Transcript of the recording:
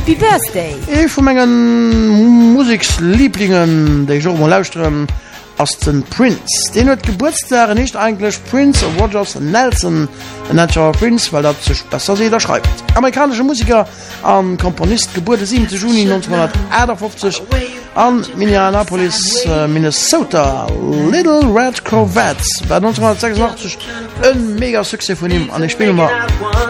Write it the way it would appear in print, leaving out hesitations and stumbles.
Happy Birthday! E vu menggen Musikslieblingen déi Jo lausstrm ass den Prince. Den huet Geburtstage nicht englisch Prince of Rogers Nelson Natural Prince, weil dat sech besser seder schreibt. Amerikanische Musiker an Komponist Geburt 7. Juni 1951 an Minneapolis, Minnesota. Little Red Corvettes war 1986 een mega Suse vun ihm an ich spiel mal.